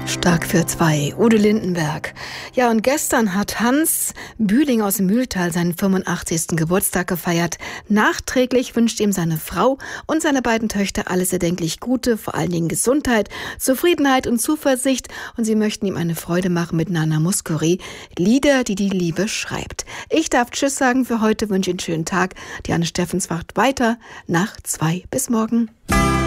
Stark für zwei, Udo Lindenberg. Ja, und gestern hat Hans Bühling aus dem Mühltal seinen 85. Geburtstag gefeiert. Nachträglich wünscht ihm seine Frau und seine beiden Töchter alles erdenklich Gute, vor allen Dingen Gesundheit, Zufriedenheit und Zuversicht. Und sie möchten ihm eine Freude machen mit Nana Mouskouri, Lieder, die die Liebe schreibt. Ich darf Tschüss sagen für heute, wünsche Ihnen einen schönen Tag. Diane Steffens wacht weiter nach 2. Bis morgen.